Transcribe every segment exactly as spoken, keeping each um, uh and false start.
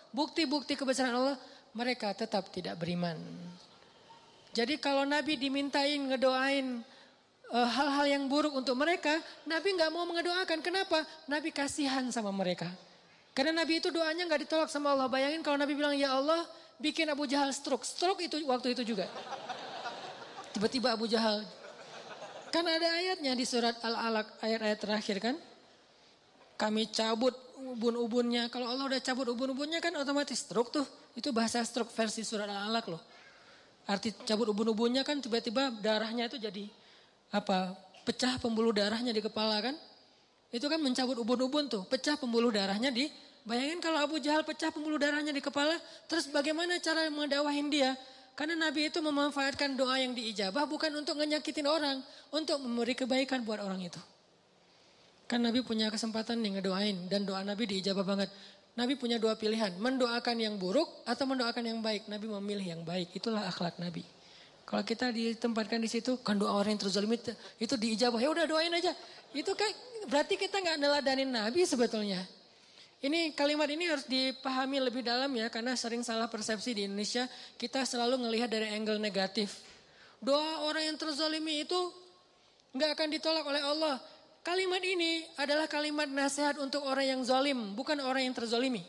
bukti-bukti kebesaran Allah, mereka tetap tidak beriman. Jadi kalau Nabi dimintain ngedoain uh, hal-hal yang buruk untuk mereka, Nabi nggak mau mengedoakan. Kenapa? Nabi kasihan sama mereka. Karena Nabi itu doanya nggak ditolak sama Allah. Bayangin kalau Nabi bilang, ya Allah bikin Abu Jahal stroke. Stroke itu waktu itu juga. Tiba-tiba Abu Jahal. Kan ada ayatnya di surat Al-Alaq, ayat-ayat terakhir kan. Kami cabut ubun-ubunnya. Kalau Allah udah cabut ubun-ubunnya kan otomatis stroke tuh. Itu bahasa stroke versi surat Al-Alaq loh. Arti cabut ubun-ubunnya kan tiba-tiba darahnya itu jadi apa? Pecah pembuluh darahnya di kepala kan. Itu kan mencabut ubun-ubun tuh. Pecah pembuluh darahnya di. Bayangin kalau Abu Jahal pecah pembuluh darahnya di kepala. Terus bagaimana cara mengdawahin dia? Karena Nabi itu memanfaatkan doa yang diijabah bukan untuk ngenyakitin orang. Untuk memberi kebaikan buat orang itu. Kan Nabi punya kesempatan nih ngedoain. Dan doa Nabi diijabah banget. Nabi punya dua pilihan. Mendoakan yang buruk atau mendoakan yang baik. Nabi memilih yang baik. Itulah akhlak Nabi. Kalau kita ditempatkan di situ. Kan doa orang yang terzalimi itu diijabah. Ya udah doain aja. Itu kan berarti kita gak neladanin Nabi sebetulnya. Ini kalimat ini harus dipahami lebih dalam ya. Karena sering salah persepsi di Indonesia. Kita selalu ngelihat dari angle negatif. Doa orang yang terzalimi itu gak akan ditolak oleh Allah. Kalimat ini adalah kalimat nasihat untuk orang yang zalim, bukan orang yang terzalimi.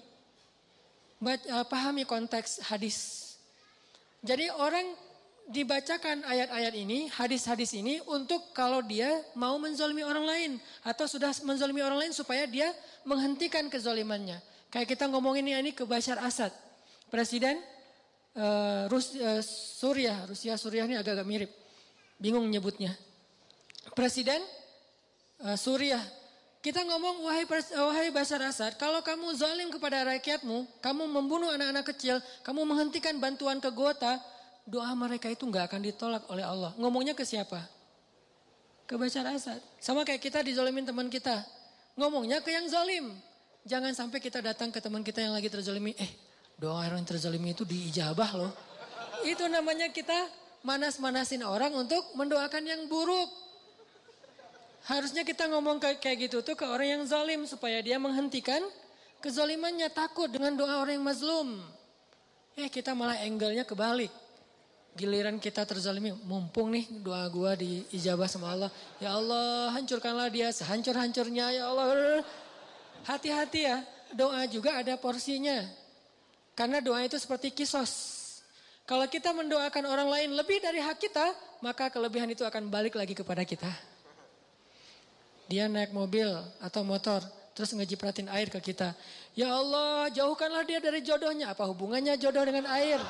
Baca, pahami konteks hadis. Jadi orang dibacakan ayat-ayat ini, hadis-hadis ini untuk kalau dia mau menzalimi orang lain. Atau sudah menzalimi orang lain supaya dia menghentikan kezalimannya. Kayak kita ngomongin ini ke Bashar Assad. Presiden uh, Rus, uh, Suriah, Rusia Suriah ini agak-agak mirip. Bingung nyebutnya. Presiden Uh, Suriah, kita ngomong wahai, wahai Bashar Assad, kalau kamu zalim kepada rakyatmu, kamu membunuh anak-anak kecil, kamu menghentikan bantuan ke Gota, doa mereka itu nggak akan ditolak oleh Allah. Ngomongnya ke siapa? Ke Bashar Assad. Sama kayak kita dizalimin teman kita, ngomongnya ke yang zalim. Jangan sampai kita datang ke teman kita yang lagi terzalimi, eh doa orang yang terzalimi itu diijabah loh. Itu namanya kita manas-manasin orang untuk mendoakan yang buruk. Harusnya kita ngomong kayak gitu tuh ke orang yang zalim supaya dia menghentikan kezalimannya, takut dengan doa orang yang mazlum. Eh kita malah angle-nya kebalik. Giliran kita terzalimi, mumpung nih doa gua diijabah sama Allah. Ya Allah, hancurkanlah dia sehancur-hancurnya ya Allah. Hati-hati ya, doa juga ada porsinya. Karena doa itu seperti kisos. Kalau kita mendoakan orang lain lebih dari hak kita, maka kelebihan itu akan balik lagi kepada kita. Dia naik mobil atau motor, terus ngejipratin air ke kita. Ya Allah, jauhkanlah dia dari jodohnya. Apa hubungannya jodoh dengan air?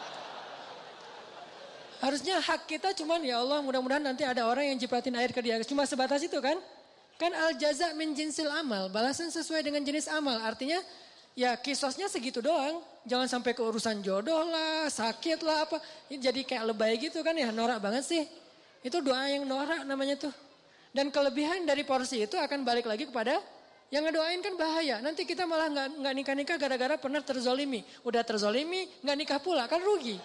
Harusnya hak kita cuman, ya Allah mudah-mudahan nanti ada orang yang jipratin air ke dia. Cuma sebatas itu kan? Kan al jaza min jinsil amal. Balasan sesuai dengan jenis amal. Artinya, ya kisosnya segitu doang. Jangan sampai ke urusan jodoh lah, sakit lah apa. Jadi kayak lebay gitu kan ya, norak banget sih. Itu doa yang norak namanya tuh. Dan kelebihan dari porsi itu akan balik lagi kepada yang ngedoain kan bahaya. Nanti kita malah nggak nggak nikah-nikah gara-gara pernah terzolimi. Udah terzolimi nggak nikah pula kan rugi.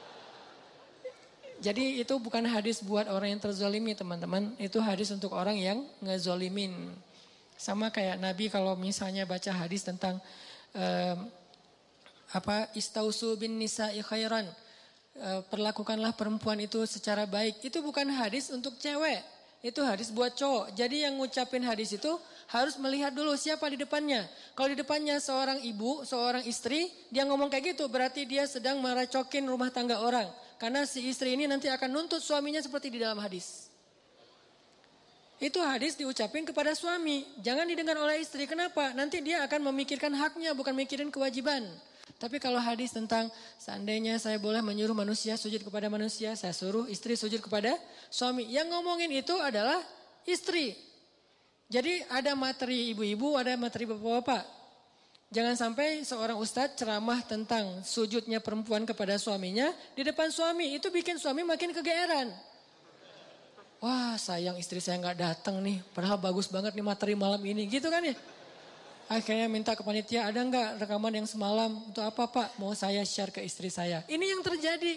Jadi itu bukan hadis buat orang yang terzolimi teman-teman. Itu hadis untuk orang yang ngezolimin. Sama kayak Nabi kalau misalnya baca hadis tentang um, apa istausu bin nisa'i khairan. Uh, perlakukanlah perempuan itu secara baik. Itu bukan hadis untuk cewek. Itu hadis buat cowok. Jadi yang ngucapin hadis itu harus melihat dulu siapa di depannya. Kalau di depannya seorang ibu, seorang istri, dia ngomong kayak gitu berarti dia sedang meracokin rumah tangga orang. Karena si istri ini nanti akan nuntut suaminya seperti di dalam hadis. Itu hadis diucapin kepada suami. Jangan didengar oleh istri. Kenapa? Nanti dia akan memikirkan haknya bukan mikirin kewajiban. Tapi kalau hadis tentang seandainya saya boleh menyuruh manusia sujud kepada manusia, saya suruh istri sujud kepada suami. Yang ngomongin itu adalah istri. Jadi ada materi ibu-ibu, ada materi bapak-bapak. Jangan sampai seorang ustadz ceramah tentang sujudnya perempuan kepada suaminya di depan suami. Itu bikin suami makin kegeeran. Wah sayang istri saya gak datang nih, padahal bagus banget nih materi malam ini. Gitu kan ya. Akhirnya minta ke panitia, ada enggak rekaman yang semalam? Untuk apa Pak? Mau saya share ke istri saya. Ini yang terjadi.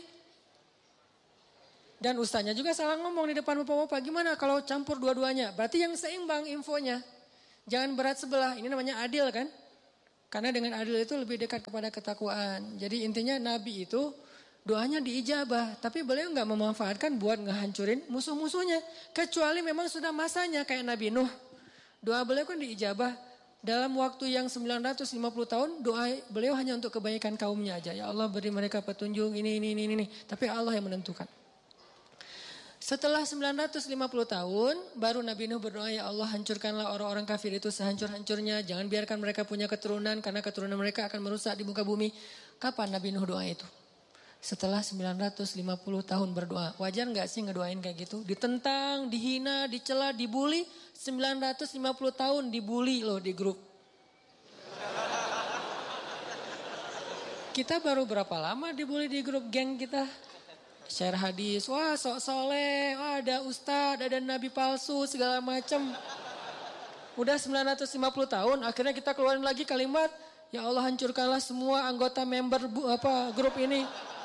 Dan ustaznya juga salah ngomong di depan bapak-bapak. Gimana kalau campur dua-duanya? Berarti yang seimbang infonya. Jangan berat sebelah. Ini namanya adil kan? Karena dengan adil itu lebih dekat kepada ketakwaan. Jadi intinya Nabi itu doanya diijabah. Tapi beliau nggak memanfaatkan buat ngehancurin musuh-musuhnya. Kecuali memang sudah masanya kayak Nabi Nuh. Doa beliau kan diijabah. Dalam waktu yang sembilan ratus lima puluh tahun doa beliau hanya untuk kebaikan kaumnya aja. Ya Allah beri mereka petunjuk ini, ini, ini, ini. Tapi Allah yang menentukan. Setelah sembilan ratus lima puluh tahun, baru Nabi Nuh berdoa, ya Allah hancurkanlah orang-orang kafir itu sehancur-hancurnya. Jangan biarkan mereka punya keturunan, karena keturunan mereka akan merusak di muka bumi. Kapan Nabi Nuh doa itu? Setelah sembilan ratus lima puluh tahun berdoa. Wajar gak sih ngedoain kayak gitu? Ditentang, dihina, dicela, dibully. sembilan ratus lima puluh tahun dibully loh di grup. Kita baru berapa lama dibully di grup geng kita? Share hadis, wah sok soleh, wah ada ustadz, ada nabi palsu, segala macam. Udah sembilan ratus lima puluh tahun, akhirnya kita keluarin lagi kalimat, ya Allah hancurkanlah semua anggota member bu, apa grup ini.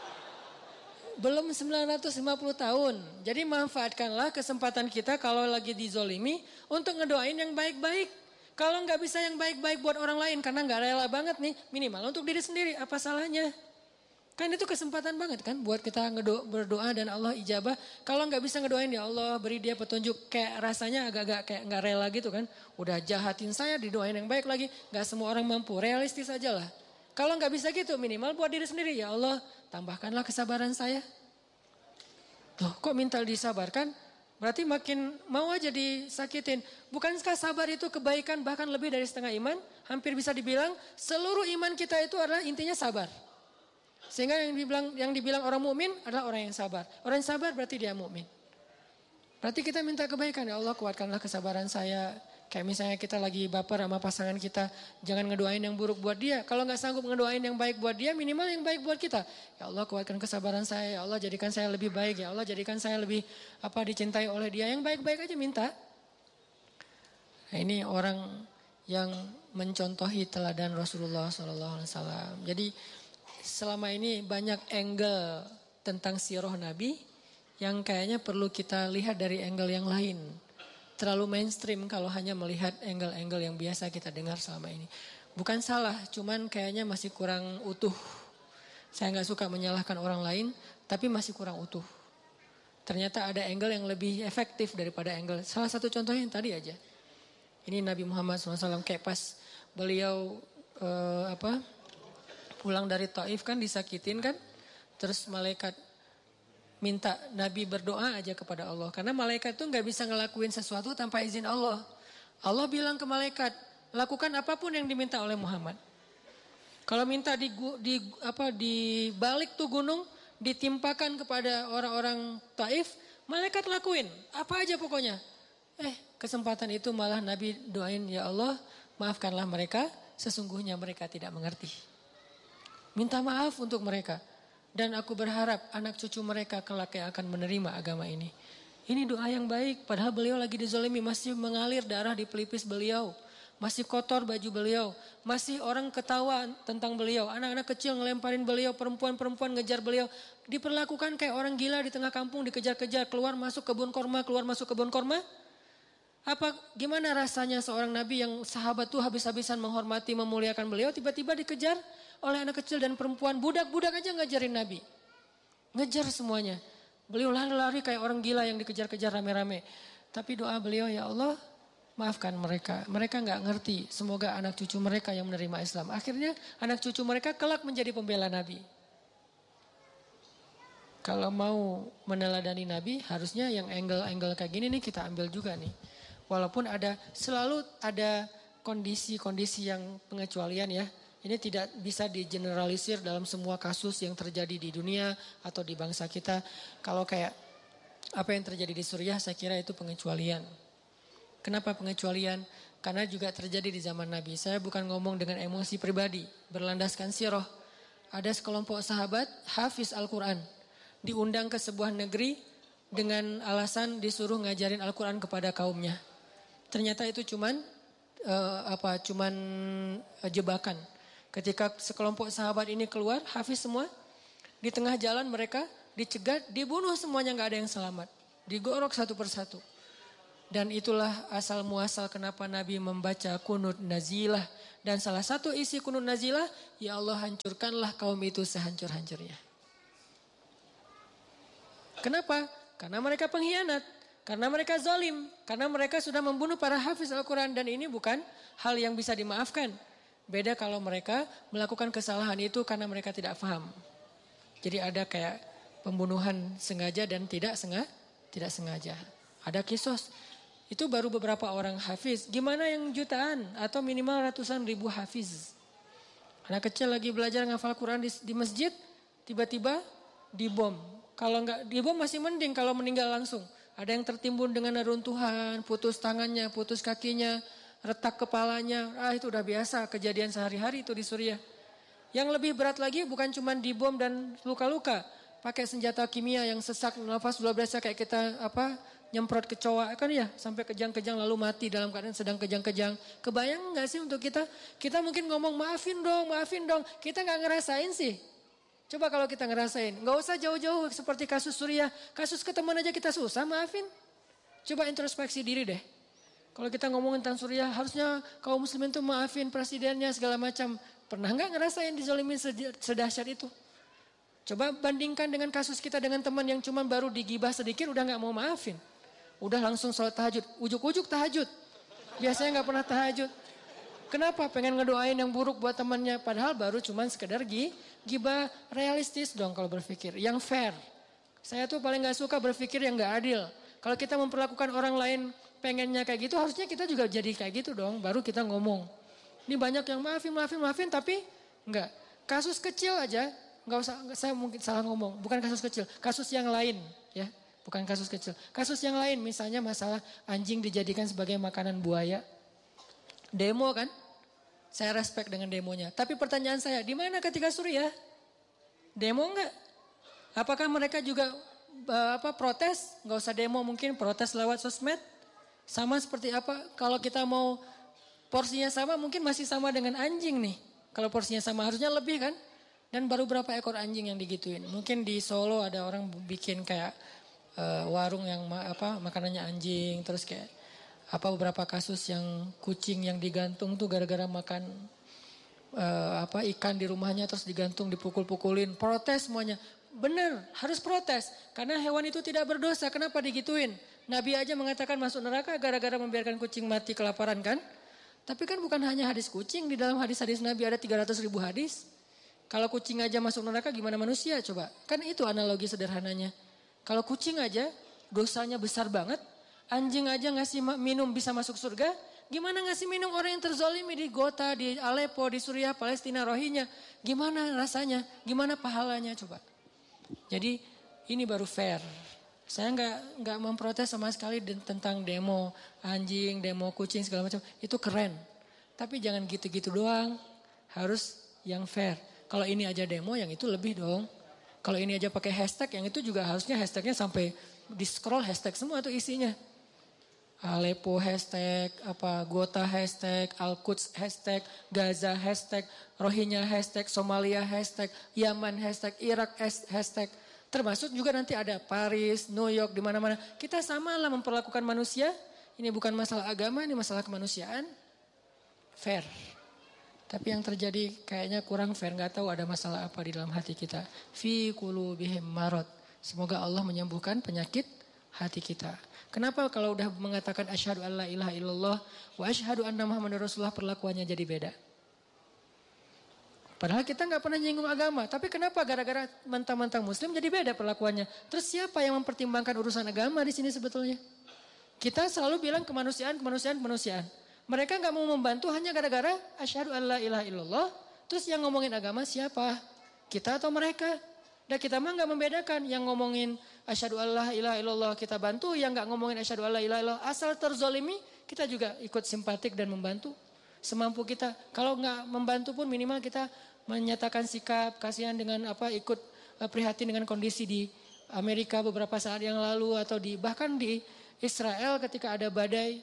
Belum sembilan ratus lima puluh tahun, jadi manfaatkanlah kesempatan kita kalau lagi dizolimi untuk ngedoain yang baik-baik. Kalau nggak bisa yang baik-baik buat orang lain, karena nggak rela banget nih, minimal untuk diri sendiri, apa salahnya? Kan itu kesempatan banget kan buat kita ngedo- berdoa dan Allah ijabah. Kalau nggak bisa ngedoain ya Allah beri dia petunjuk, kayak rasanya agak-agak kayak nggak rela gitu kan. Udah jahatin saya didoain yang baik lagi, nggak semua orang mampu, realistis aja lah. Kalau nggak bisa gitu minimal buat diri sendiri, ya Allah tambahkanlah kesabaran saya. Loh kok minta disabarkan? Berarti makin mau aja disakitin. Bukankah sabar itu kebaikan bahkan lebih dari setengah iman? Hampir bisa dibilang seluruh iman kita itu adalah intinya sabar. Sehingga yang dibilang yang dibilang orang mukmin adalah orang yang sabar. Orang yang sabar berarti dia mukmin. Berarti kita minta kebaikan, ya Allah kuatkanlah kesabaran saya. Kayak misalnya kita lagi baper sama pasangan kita, jangan ngedoain yang buruk buat dia. Kalau nggak sanggup ngedoain yang baik buat dia, minimal yang baik buat kita. Ya Allah kuatkan kesabaran saya, ya Allah jadikan saya lebih baik, ya Allah jadikan saya lebih apa dicintai oleh dia. Yang baik-baik aja minta. Nah, ini orang yang mencontohi teladan Rasulullah shallallahu alaihi wasallam. Jadi selama ini banyak angle tentang sirah Nabi yang kayaknya perlu kita lihat dari angle yang lain. Terlalu mainstream kalau hanya melihat angle-angle yang biasa kita dengar selama ini. Bukan salah, cuman kayaknya masih kurang utuh. Saya nggak suka menyalahkan orang lain, tapi masih kurang utuh. Ternyata ada angle yang lebih efektif daripada angle. Salah satu contohnya yang tadi aja. Ini Nabi Muhammad shallallahu alaihi wasallam kayak pas beliau eh, apa? pulang dari Taif kan disakitin kan. Terus malaikat minta Nabi berdoa aja kepada Allah. Karena malaikat tuh gak bisa ngelakuin sesuatu tanpa izin Allah. Allah bilang ke malaikat, lakukan apapun yang diminta oleh Muhammad. Kalau minta di, di, apa, di balik tuh gunung, ditimpakan kepada orang-orang Taif, malaikat lakuin. Apa aja pokoknya. Eh kesempatan itu malah Nabi doain, ya Allah maafkanlah mereka, sesungguhnya mereka tidak mengerti. Minta maaf untuk mereka. Dan aku berharap anak cucu mereka kelak yang akan menerima agama ini. Ini doa yang baik. Padahal beliau lagi dizalimi. Masih mengalir darah di pelipis beliau. Masih kotor baju beliau. Masih orang ketawa tentang beliau. Anak-anak kecil ngelemparin beliau. Perempuan-perempuan ngejar beliau. Diperlakukan kayak orang gila di tengah kampung. Dikejar-kejar. Keluar masuk kebun korma. Keluar masuk kebun korma. Apa gimana rasanya seorang nabi yang sahabat tuh habis-habisan menghormati, memuliakan beliau. Tiba-tiba dikejar oleh anak kecil dan perempuan, budak-budak aja ngajarin Nabi. Ngejar semuanya. Beliau lari-lari kayak orang gila yang dikejar-kejar rame-rame. Tapi doa beliau, ya Allah maafkan mereka. Mereka gak ngerti, semoga anak cucu mereka yang menerima Islam. Akhirnya anak cucu mereka kelak menjadi pembela Nabi. Kalau mau meneladani Nabi, harusnya yang angle-angle kayak gini nih kita ambil juga nih. Walaupun ada, selalu ada kondisi-kondisi yang pengecualian ya. Ini tidak bisa digeneralisir dalam semua kasus yang terjadi di dunia atau di bangsa kita. Kalau kayak apa yang terjadi di Suriah, saya kira itu pengecualian. Kenapa pengecualian? Karena juga terjadi di zaman Nabi. Saya bukan ngomong dengan emosi pribadi, berlandaskan sirah. Ada sekelompok sahabat hafiz Al-Quran. Diundang ke sebuah negeri dengan alasan disuruh ngajarin Al-Quran kepada kaumnya. Ternyata itu cuman uh, apa? Cuman uh, jebakan. Ketika sekelompok sahabat ini keluar, hafiz semua, di tengah jalan mereka dicegat, dibunuh semuanya, gak ada yang selamat. Digorok satu persatu. Dan itulah asal muasal kenapa Nabi membaca kunut nazilah. Dan salah satu isi kunut nazilah, ya Allah hancurkanlah kaum itu sehancur-hancurnya. Kenapa? Karena mereka pengkhianat. Karena mereka zalim. Karena mereka sudah membunuh para hafiz Al-Quran. Dan ini bukan hal yang bisa dimaafkan. Beda kalau mereka melakukan kesalahan itu karena mereka tidak paham. Jadi ada kayak pembunuhan sengaja dan tidak sengaja. Tidak sengaja. Ada kisos. Itu baru beberapa orang hafiz. Gimana yang jutaan atau minimal ratusan ribu hafiz. Anak kecil lagi belajar ngafal Quran di, di masjid. Tiba-tiba dibom. Kalau enggak dibom masih mending kalau meninggal langsung. Ada yang tertimbun dengan reruntuhan, putus tangannya, putus kakinya, retak kepalanya. Ah itu udah biasa kejadian sehari-hari itu di Suriah. Yang lebih berat lagi bukan cuma dibom dan luka-luka. Pakai senjata kimia yang sesak nafas luar biasa kayak kita apa nyemprot kecoa kan ya. Sampai kejang-kejang lalu mati dalam keadaan sedang kejang-kejang. Kebayang gak sih untuk kita? Kita mungkin ngomong maafin dong, maafin dong. Kita gak ngerasain sih. Coba kalau kita ngerasain, gak usah jauh-jauh seperti kasus Suriah. Kasus ke teman aja kita susah maafin. Coba introspeksi diri deh. Kalau kita ngomongin tentang Suriah, harusnya kaum muslimin tuh maafin presidennya segala macam. Pernah gak ngerasain dizalimin sedahsyat itu? Coba bandingkan dengan kasus kita dengan teman yang cuma baru digibah sedikit udah gak mau maafin. Udah langsung sholat tahajud, ujuk-ujuk tahajud. Biasanya gak pernah tahajud. Kenapa? Pengen ngedoain yang buruk buat temannya. Padahal baru cuman sekedar gibah. Realistis dong kalau berpikir. Yang fair. Saya tuh paling gak suka berpikir yang gak adil. Kalau kita memperlakukan orang lain pengennya kayak gitu. Harusnya kita juga jadi kayak gitu dong. Baru kita ngomong. Ini banyak yang maafin, maafin, maafin. Tapi enggak. Kasus kecil aja. Gak usah, saya mungkin salah ngomong. Bukan kasus kecil. Kasus yang lain. Ya, bukan kasus kecil. Kasus yang lain misalnya masalah anjing dijadikan sebagai makanan buaya. Demo kan? Saya respect dengan demonya. Tapi pertanyaan saya, di mana ketika Suriah? Demo enggak? Apakah mereka juga uh, apa protes? Enggak usah demo mungkin protes lewat sosmed. Sama seperti apa? Kalau kita mau porsinya sama mungkin masih sama dengan anjing nih. Kalau porsinya sama harusnya lebih kan? Dan baru berapa ekor anjing yang digituin? Mungkin di Solo ada orang bikin kayak uh, warung yang ma- apa makanannya anjing. Terus kayak apa beberapa kasus yang kucing yang digantung tuh gara-gara makan uh, apa ikan di rumahnya terus digantung dipukul-pukulin. Protes semuanya. Benar, harus protes. Karena hewan itu tidak berdosa. Kenapa digituin? Nabi aja mengatakan masuk neraka gara-gara membiarkan kucing mati kelaparan kan? Tapi kan bukan hanya hadis kucing. Di dalam hadis-hadis Nabi ada tiga ratus ribu hadis. Kalau kucing aja masuk neraka gimana manusia coba? Kan itu analogi sederhananya. Kalau kucing aja dosanya besar banget. Anjing aja ngasih minum bisa masuk surga. Gimana ngasih minum orang yang terzolimi di Gota, di Aleppo, di Suriah, Palestina, Rohingya. Gimana rasanya? Gimana pahalanya coba? Jadi ini baru fair. Saya nggak nggak memprotes sama sekali tentang demo anjing, demo kucing segala macam. Itu keren. Tapi jangan gitu-gitu doang. Harus yang fair. Kalau ini aja demo yang itu lebih dong. Kalau ini aja pakai hashtag yang itu juga harusnya hashtagnya sampai di scroll hashtag semua tuh isinya. Aleppo hashtag, apa Gota hashtag, Al-Quds hashtag, Gaza hashtag, Rohingya hashtag, Somalia hashtag, Yaman hashtag, Irak hashtag. Termasuk juga nanti ada Paris, New York, di mana-mana. Kita samalah memperlakukan manusia. Ini bukan masalah agama, ini masalah kemanusiaan. Fair. Tapi yang terjadi kayaknya kurang fair. Gak tahu ada masalah apa di dalam hati kita. Fi qulubihim marad. Semoga Allah menyembuhkan penyakit hati kita. Kenapa kalau udah mengatakan asyhadu alla ilaha illallah wa asyhadu anna muhammadar rasulullah perlakuannya jadi beda? Padahal kita nggak pernah nyinggung agama. Tapi kenapa gara-gara mentang-mentang muslim jadi beda perlakuannya? Terus siapa yang mempertimbangkan urusan agama di sini sebetulnya? Kita selalu bilang kemanusiaan, kemanusiaan, kemanusiaan. Mereka nggak mau membantu hanya gara-gara asyhadu alla ilaha illallah. Terus yang ngomongin agama siapa? Kita atau mereka? Dan kita mah nggak membedakan yang ngomongin asyhadu alla ilaha illallah kita bantu, yang nggak ngomongin asyhadu alla ilaha illallah asal terzolimi kita juga ikut simpatik dan membantu semampu kita. Kalau nggak membantu pun minimal kita menyatakan sikap kasihan dengan apa ikut uh, prihatin dengan kondisi di Amerika beberapa saat yang lalu atau di bahkan di Israel ketika ada badai.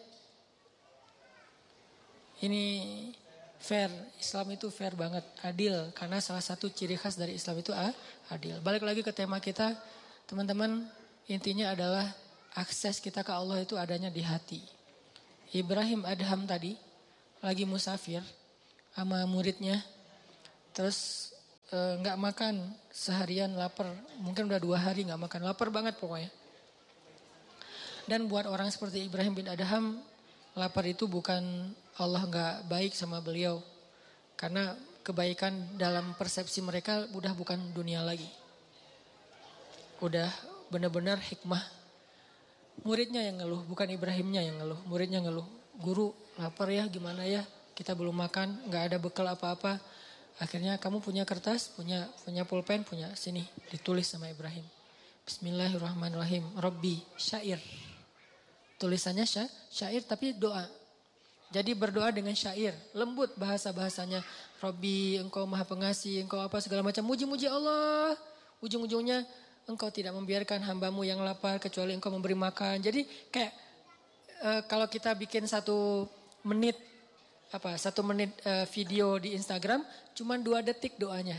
Ini fair, Islam itu fair banget, adil. Karena salah satu ciri khas dari Islam itu ah, adil. Balik lagi ke tema kita, teman-teman, intinya adalah akses kita ke Allah itu adanya di hati. Ibrahim Adham tadi lagi musafir sama muridnya. Terus nggak e, makan seharian, lapar. Mungkin udah dua hari nggak makan, lapar banget pokoknya. Dan buat orang seperti Ibrahim bin Adham, lapar itu bukan Allah nggak baik sama beliau. Karena kebaikan dalam persepsi mereka udah bukan dunia lagi. Udah benar-benar hikmah. Muridnya yang ngeluh, bukan Ibrahimnya yang ngeluh. Muridnya ngeluh, guru lapar ya, gimana ya, kita belum makan, nggak ada bekal apa-apa. Akhirnya kamu punya kertas, punya punya pulpen, punya sini, ditulis sama Ibrahim. Bismillahirrahmanirrahim, Rabbi syair. Tulisannya sya, syair tapi doa. Jadi berdoa dengan syair, lembut bahasa-bahasanya. Rabbi, engkau maha pengasih, engkau apa segala macam. Muji-muji Allah. Ujung-ujungnya engkau tidak membiarkan hambamu yang lapar kecuali engkau memberi makan. Jadi kayak e, kalau kita bikin satu menit, apa satu menit e, video di Instagram, cuma dua detik doanya.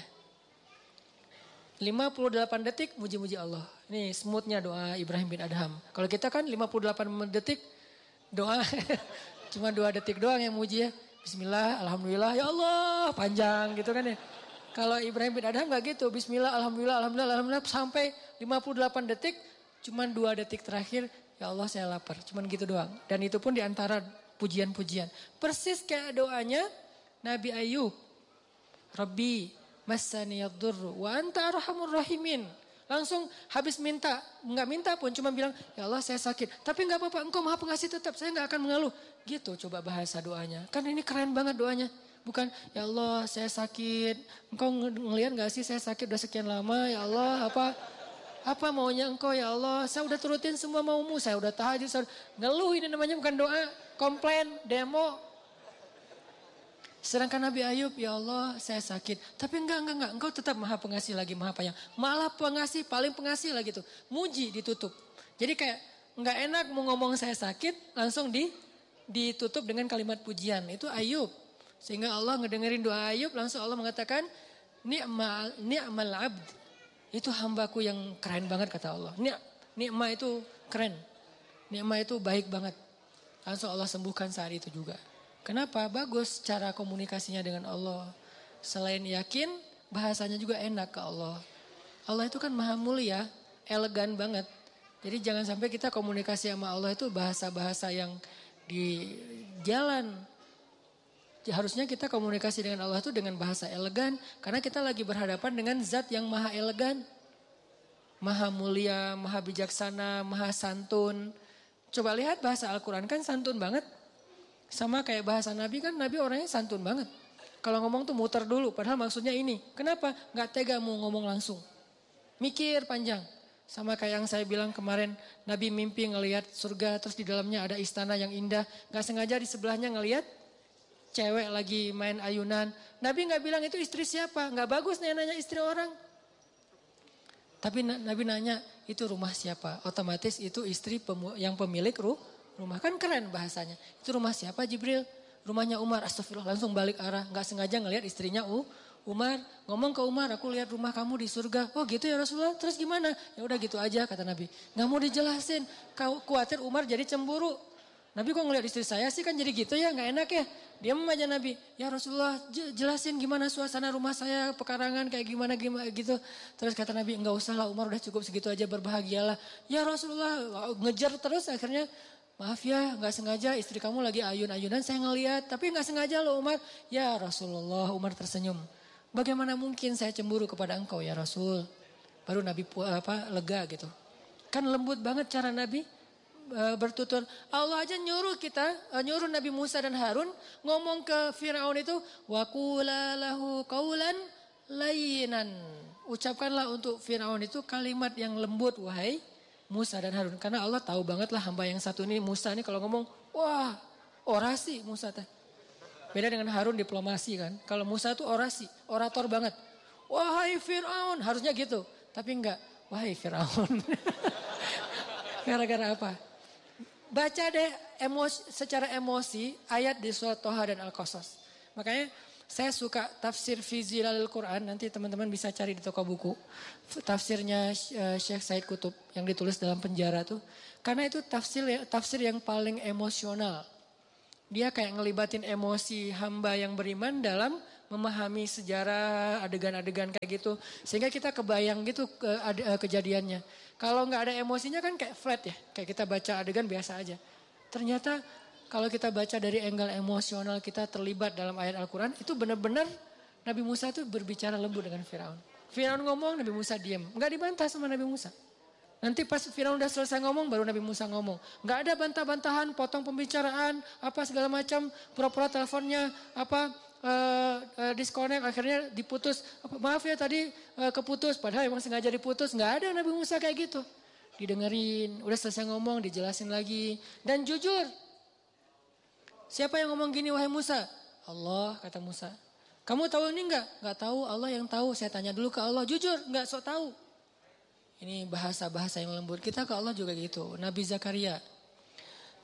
lima puluh delapan detik muji-muji Allah. Ini smoothnya doa Ibrahim bin Adham. Kalau kita kan lima puluh delapan detik doa, cuma dua detik doang yang muji ya. Bismillah, Alhamdulillah, ya Allah, panjang gitu kan ya. Kalau Ibrahim bin Adham gak gitu. Bismillah, Alhamdulillah, Alhamdulillah, Alhamdulillah. Sampai lima puluh delapan detik, cuman dua detik terakhir, ya Allah saya lapar. Cuman gitu doang. Dan itu pun diantara pujian-pujian. Persis kayak doanya Nabi Ayub. Rabbi, massani yadurru, wa anta arhamur rahimin. Langsung habis minta, nggak minta pun cuma bilang, ya Allah saya sakit. Tapi nggak apa-apa, engkau maha pengasih tetap, saya nggak akan mengeluh. Gitu coba bahasa doanya. Kan ini keren banget doanya. Bukan, ya Allah saya sakit, engkau ngelihat gak sih saya sakit udah sekian lama, ya Allah apa apa maunya engkau ya Allah, saya udah turutin semua maumu, saya udah tahajud, saya udah... ngeluh ini namanya bukan doa, komplain, demo. Sedangkan Nabi Ayub, ya Allah saya sakit, tapi enggak, enggak, enggak, engkau tetap maha pengasih lagi, maha penyayang, malah pengasih, paling pengasih lagi tuh, muji ditutup. Jadi kayak enggak enak mau ngomong saya sakit, langsung di ditutup dengan kalimat pujian, itu Ayub. Sehingga Allah ngedengerin doa Ayub, langsung Allah mengatakan, ni'mal ni'mal abd. Itu hambaku yang keren banget kata Allah. Ni' ni'ma itu keren. Ni'ma itu baik banget. Langsung Allah sembuhkan saat itu juga. Kenapa? Bagus cara komunikasinya dengan Allah. Selain yakin, bahasanya juga enak ke Allah. Allah itu kan maha mulia, elegan banget. Jadi jangan sampai kita komunikasi sama Allah itu bahasa-bahasa yang di jalan. Harusnya kita komunikasi dengan Allah itu dengan bahasa elegan. Karena kita lagi berhadapan dengan zat yang maha elegan. Maha mulia, maha bijaksana, maha santun. Coba lihat bahasa Al-Quran kan santun banget. Sama kayak bahasa Nabi kan, Nabi orangnya santun banget. Kalau ngomong tuh muter dulu, padahal maksudnya ini. Kenapa? Gak tega mau ngomong langsung. Mikir panjang. Sama kayak yang saya bilang kemarin, Nabi mimpi ngelihat surga, terus di dalamnya ada istana yang indah. Gak sengaja di sebelahnya ngelihat cewek lagi main ayunan. Nabi gak bilang itu istri siapa. Gak bagus nih nanya istri orang. Tapi Nabi nanya itu rumah siapa. Otomatis itu istri yang pemilik rumah. Kan keren bahasanya. Itu rumah siapa Jibril? Rumahnya Umar. Astagfirullah langsung balik arah. Gak sengaja ngelihat istrinya Umar. Ngomong ke Umar, aku lihat rumah kamu di surga. Oh gitu ya Rasulullah. Terus gimana? Ya udah gitu aja kata Nabi. Gak mau dijelasin. Kau khawatir Umar jadi cemburu. Nabi kok ngeliat istri saya sih kan jadi gitu ya, gak enak ya. Diam aja Nabi, ya Rasulullah jelasin gimana suasana rumah saya, pekarangan kayak gimana gimana gitu. Terus kata Nabi, enggak usah lah Umar udah cukup segitu aja, berbahagialah. Ya Rasulullah ngejar terus akhirnya, maaf ya gak sengaja istri kamu lagi ayun-ayunan saya ngeliat. Tapi gak sengaja loh Umar. Ya Rasulullah, Umar tersenyum. Bagaimana mungkin saya cemburu kepada engkau ya Rasul. Baru Nabi apa lega gitu. Kan lembut banget cara Nabi bertutur. Allah aja nyuruh kita, nyuruh Nabi Musa dan Harun ngomong ke Firaun itu, wa qula lahu qaulan layyinan. Ucapkanlah untuk Firaun itu kalimat yang lembut wahai Musa dan Harun. Karena Allah tahu banget lah hamba yang satu ini Musa ini kalau ngomong, wah orasi Musa teh. Beda dengan Harun diplomasi kan. Kalau Musa itu orasi, orator banget. Wahai Firaun, harusnya gitu. Tapi enggak, wahai Firaun. Gara-gara apa? Baca deh emosi, secara emosi ayat di surat Toha dan Al-Qasas. Makanya Saya suka tafsir fi zilalil Quran, nanti teman-teman bisa cari di toko buku. Tafsirnya Syekh Said Qutb yang ditulis dalam penjara tuh. Karena itu tafsir tafsir yang paling emosional. Dia kayak ngelibatin emosi hamba yang beriman dalam memahami sejarah adegan-adegan kayak gitu. Sehingga kita kebayang gitu ke, kejadiannya. Kalau nggak ada emosinya kan kayak flat ya. Kayak kita baca adegan biasa aja. Ternyata kalau kita baca dari angle emosional kita terlibat dalam ayat Al-Quran. Itu benar-benar Nabi Musa itu berbicara lembut dengan Firaun. Firaun ngomong, Nabi Musa diam. Nggak dibantah sama Nabi Musa. Nanti pas Firaun udah selesai ngomong, baru Nabi Musa ngomong. Nggak ada bantah-bantahan, potong pembicaraan, apa segala macam. Pura-pura teleponnya, apa uh, uh, disconnect, akhirnya diputus. Maaf ya tadi uh, keputus, padahal emang sengaja diputus. Nggak ada Nabi Musa kayak gitu. Didengerin, udah selesai ngomong, dijelasin lagi. Dan jujur. Siapa yang ngomong gini wahai Musa? Allah, kata Musa. Kamu tahu ini enggak? Enggak tahu, Allah yang tahu. Saya tanya dulu ke Allah, jujur enggak sok tahu. Ini bahasa-bahasa yang lembut. Kita ke Allah juga gitu. Nabi Zakaria.